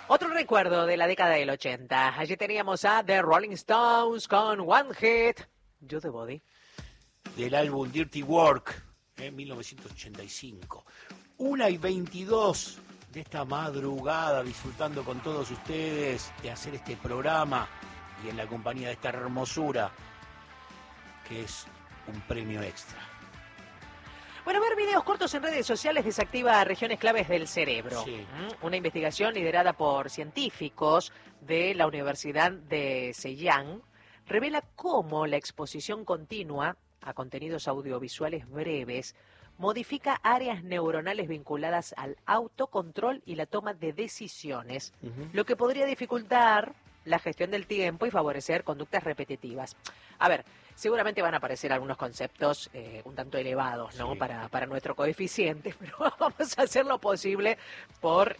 Otro recuerdo de la década del 80. Allí teníamos a The Rolling Stones con One Hit, You the Body. Del álbum Dirty Work, en 1985. 1:22 de esta madrugada, disfrutando con todos ustedes de hacer este programa y en la compañía de esta hermosura, que es un premio extra. Bueno, ver videos cortos en redes sociales desactiva regiones claves del cerebro. Sí. Una investigación liderada por científicos de la Universidad de Zhejiang revela cómo la exposición continua a contenidos audiovisuales breves modifica áreas neuronales vinculadas al autocontrol y la toma de decisiones, lo que podría dificultar la gestión del tiempo y favorecer conductas repetitivas. A ver, seguramente van a aparecer algunos conceptos un tanto elevados, ¿no? Sí. Para nuestro coeficiente, pero vamos a hacer lo posible por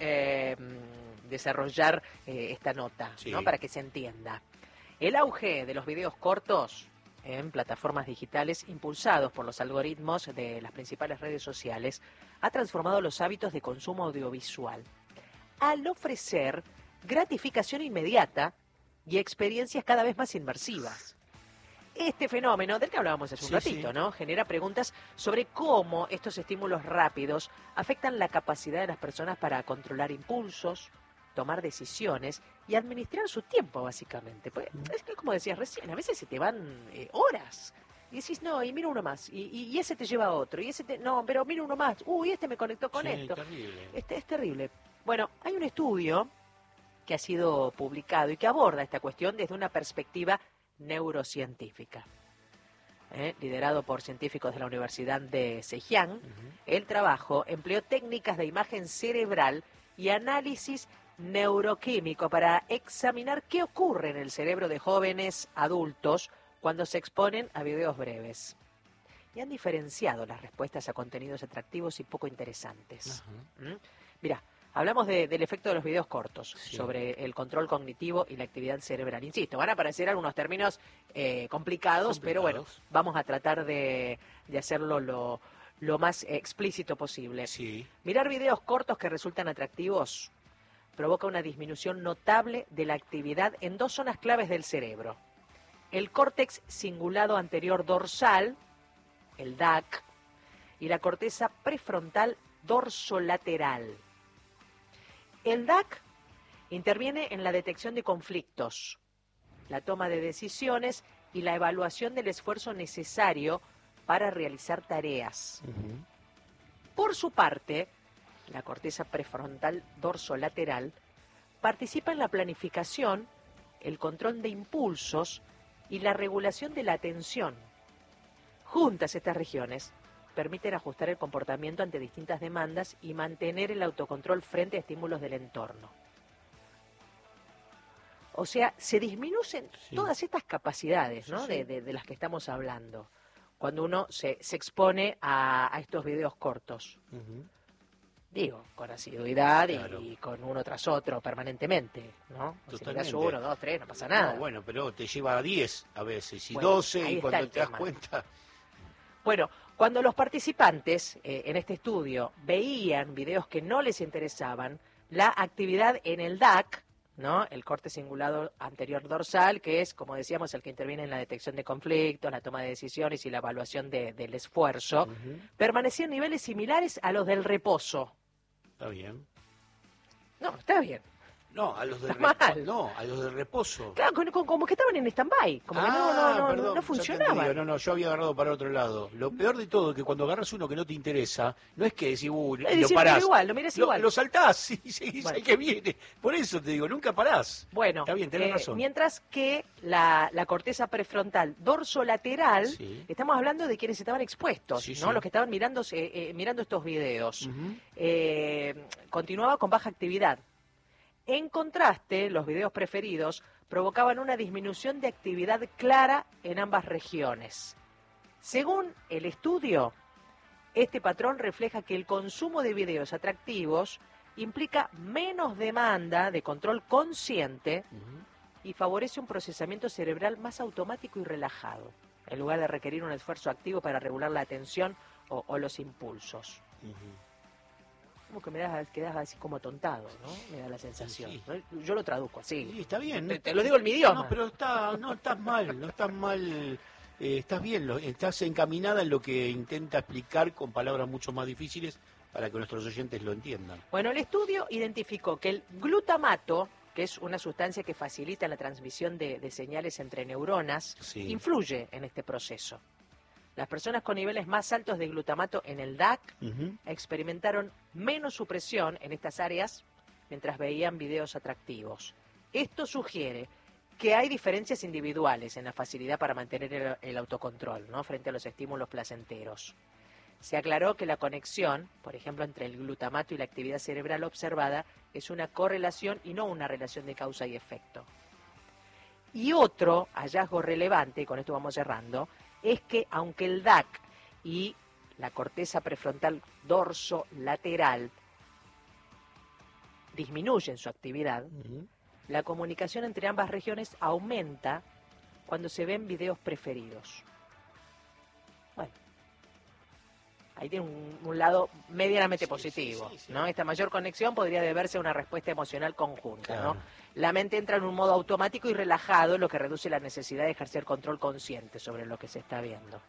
desarrollar esta nota, Sí. ¿no? Para que se entienda. El auge de los videos cortos en plataformas digitales impulsados por los algoritmos de las principales redes sociales ha transformado los hábitos de consumo audiovisual al ofrecer gratificación inmediata y experiencias cada vez más inmersivas. Este fenómeno, del que hablábamos hace un ratito, ¿no? Genera preguntas sobre cómo estos estímulos rápidos afectan la capacidad de las personas para controlar impulsos, tomar decisiones y administrar su tiempo, básicamente. Pues, es que, como decías recién, a veces se te van horas. Y decís, no, y mira uno más, y ese te lleva a otro, y ese no, pero mira uno más, uy, este me conectó con esto. Terrible. Es terrible. Bueno, hay un estudio que ha sido publicado y que aborda esta cuestión desde una perspectiva neurocientífica. Liderado por científicos de la Universidad de Zhejiang, el trabajo empleó técnicas de imagen cerebral y análisis neuroquímico para examinar qué ocurre en el cerebro de jóvenes adultos cuando se exponen a videos breves. Y han diferenciado las respuestas a contenidos atractivos y poco interesantes. Mirá, hablamos del efecto de los videos cortos sobre el control cognitivo y la actividad cerebral. Insisto, van a aparecer algunos términos complicados, pero bueno, vamos a tratar de hacerlo lo más explícito posible. Sí. Mirar videos cortos que resultan atractivos provoca una disminución notable de la actividad en dos zonas claves del cerebro. El córtex cingulado anterior dorsal, el DAC, y la corteza prefrontal dorsolateral. El DAC interviene en la detección de conflictos, la toma de decisiones y la evaluación del esfuerzo necesario para realizar tareas. Por su parte, la corteza prefrontal dorsolateral participa en la planificación, el control de impulsos y la regulación de la atención. Juntas estas regiones permiten ajustar el comportamiento ante distintas demandas y mantener el autocontrol frente a estímulos del entorno. O sea, se disminuyen todas estas capacidades, ¿no? De las que estamos hablando, cuando uno se expone a estos videos cortos. Digo, con asiduidad y con uno tras otro permanentemente, ¿no? Si miras 1, 2, 3, no pasa nada. No, bueno, pero te lleva a 10 a veces, y bueno, 12, y cuando te das cuenta... Bueno, cuando los participantes en este estudio veían videos que no les interesaban, la actividad en el DAC, ¿no? El corte cingulado anterior dorsal, que es, como decíamos, el que interviene en la detección de conflictos, la toma de decisiones y la evaluación del esfuerzo, permanecía en niveles similares a los del reposo. Está bien. No, está bien. No, a los de a los de reposo. Claro, como que estaban en stand-by, como que no funcionaban. No, yo había agarrado para otro lado. Lo peor de todo es que cuando agarras uno que no te interesa, no es que decís, lo parás. Lo mirás igual. Lo saltás y seguís al que viene. Por eso te digo, nunca parás. Bueno, está bien, tenés razón. Mientras que la corteza prefrontal dorsolateral, estamos hablando de quienes estaban expuestos, ¿no? Los que estaban mirando estos videos. Continuaba con baja actividad. En contraste, los videos preferidos provocaban una disminución de actividad clara en ambas regiones. Según el estudio, este patrón refleja que el consumo de videos atractivos implica menos demanda de control consciente y favorece un procesamiento cerebral más automático y relajado, en lugar de requerir un esfuerzo activo para regular la atención o los impulsos. Como que quedás así como tontado, ¿no? Me da la sensación. Sí. ¿No? Yo lo traduzco así. Sí, está bien. Te lo digo en mi idioma. No, pero no estás mal, no estás mal. Estás bien, estás encaminada en lo que intenta explicar con palabras mucho más difíciles para que nuestros oyentes lo entiendan. Bueno, el estudio identificó que el glutamato, que es una sustancia que facilita la transmisión de señales entre neuronas, Sí. influye en este proceso. Las personas con niveles más altos de glutamato en el DAC experimentaron menos supresión en estas áreas mientras veían videos atractivos. Esto sugiere que hay diferencias individuales en la facilidad para mantener el autocontrol, ¿no?, frente a los estímulos placenteros. Se aclaró que la conexión, por ejemplo, entre el glutamato y la actividad cerebral observada es una correlación y no una relación de causa y efecto. Y otro hallazgo relevante, y con esto vamos cerrando, es que aunque el DAC y la corteza prefrontal dorso-lateral disminuyen su actividad, la comunicación entre ambas regiones aumenta cuando se ven videos preferidos. Bueno, ahí tiene un lado medianamente positivo, sí. ¿no? Esta mayor conexión podría deberse a una respuesta emocional conjunta, Claro. ¿no? La mente entra en un modo automático y relajado, lo que reduce la necesidad de ejercer control consciente sobre lo que se está viendo.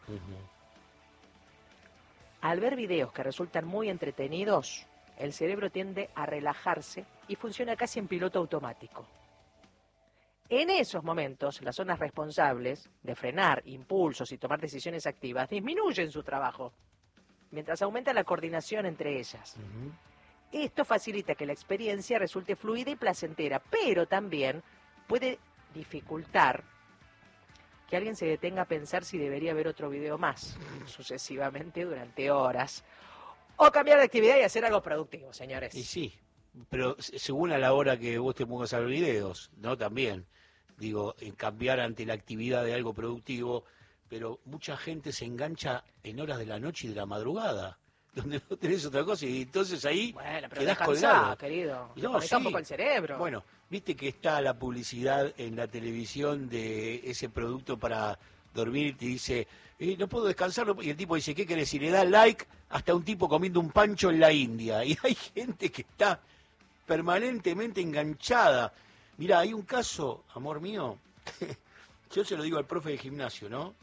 Al ver videos que resultan muy entretenidos, el cerebro tiende a relajarse y funciona casi en piloto automático. En esos momentos, las zonas responsables de frenar impulsos y tomar decisiones activas disminuyen su trabajo, mientras aumenta la coordinación entre ellas. Esto facilita que la experiencia resulte fluida y placentera, pero también puede dificultar que alguien se detenga a pensar si debería ver otro video más, sucesivamente durante horas, o cambiar de actividad y hacer algo productivo, señores. Y sí, pero según a la hora que vos te pongas a ver videos, ¿no? También, digo, en cambiar ante la actividad de algo productivo, pero mucha gente se engancha en horas de la noche y de la madrugada, donde no tenés otra cosa, y entonces ahí Bueno, pero quedás descansá, colgado. querido. No, Desconectá un sí. poco el cerebro. Bueno, viste que está la publicidad en la televisión de ese producto para dormir y te dice, no puedo descansar, y el tipo dice, ¿qué querés? Y le da like hasta un tipo comiendo un pancho en la India. Y hay gente que está permanentemente enganchada. Mirá, hay un caso, amor mío, yo se lo digo al profe de gimnasio, ¿no?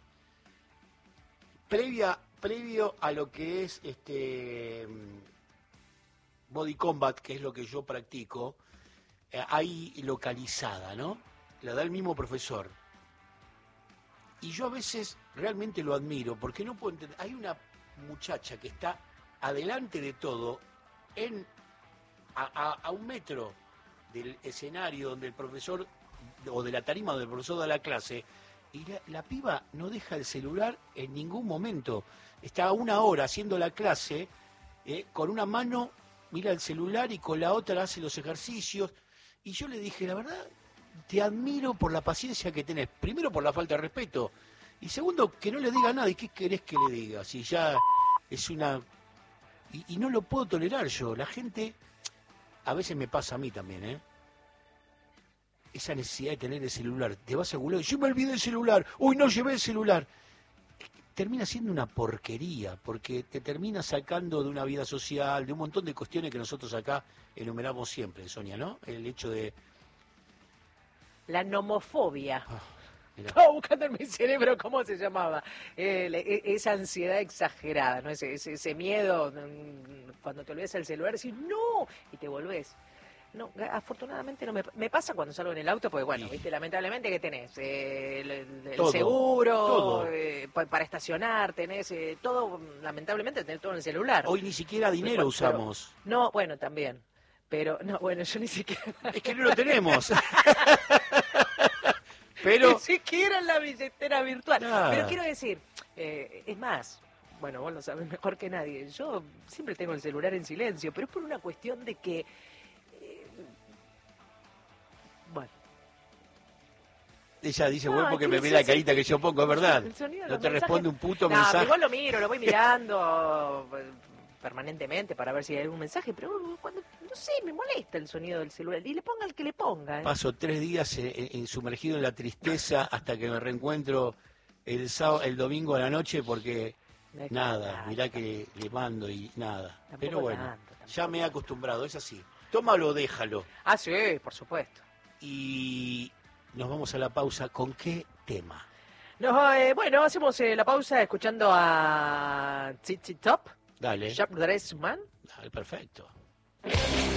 Previo a lo que es body combat, que es lo que yo practico, hay localizada, ¿no? La da el mismo profesor. Y yo a veces realmente lo admiro, porque no puedo entender. Hay una muchacha que está adelante de todo, a 1 metro del escenario donde el profesor, o de la tarima donde el profesor da la clase, y la piba no deja el celular en ningún momento. Está 1 hora haciendo la clase, con una mano mira el celular y con la otra hace los ejercicios. Y yo le dije, la verdad, te admiro por la paciencia que tenés. Primero, por la falta de respeto. Y segundo, que no le diga nada. ¿Y qué querés que le diga? Si ya es una... Y no lo puedo tolerar yo. La gente, a veces me pasa a mí también, esa necesidad de tener el celular. Te vas a algún y yo me olvidé el celular. Uy, no llevé el celular. Termina siendo una porquería, porque te termina sacando de una vida social, de un montón de cuestiones que nosotros acá enumeramos siempre, Sonia, ¿no? El hecho de... La nomofobia. Mirá. Estaba buscando en mi cerebro cómo se llamaba. Esa ansiedad exagerada, ¿no? Ese miedo cuando te olvidas el celular, decís ¡no! Y te volvés. No, afortunadamente no me pasa cuando salgo en el auto, porque bueno, Sí. viste, lamentablemente, ¿qué tenés? El Todo, seguro, todo. para estacionar, tenés todo, lamentablemente tenés todo en el celular. Hoy ni siquiera dinero Pero- usamos. No, bueno, también. Pero, no, bueno, yo ni siquiera... Es que no lo tenemos. Pero... Ni siquiera en la billetera virtual. Nada. Pero quiero decir, es más, bueno, vos lo sabés mejor que nadie, yo siempre tengo el celular en silencio, pero es por una cuestión de que, bueno. Ella dice, bueno, Ay, porque ¿qué me ve es la ese? carita que yo pongo, es verdad. El sonido de No los te mensajes. responde un puto No, mensaje. igual lo miro, lo voy mirando permanentemente para ver si hay algún mensaje, pero cuando, no sé, me molesta el sonido del celular. Y le ponga el que le ponga. Paso 3 días sumergido en la tristeza hasta que me reencuentro el domingo a la noche porque No es nada, tanto, mirá que le mando y nada. tampoco Pero bueno, tanto, Ya me he acostumbrado, es así. Tómalo, déjalo. Ah, sí, por supuesto. Y nos vamos a la pausa. ¿Con qué tema? Bueno, hacemos la pausa escuchando a ZZ Top. Dale. Sharp Dressman. Dale, perfecto.